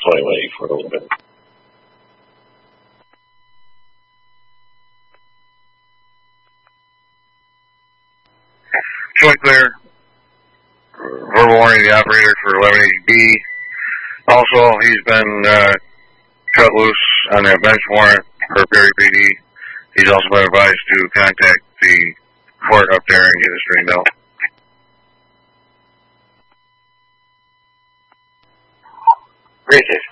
toilet for a little bit. Joint clear. Verbal warning to the operator for 1180B. Also, he's been cut loose on that bench warrant for Perry PD. He's also been advised to contact the court up there and get it straightened out. Great case.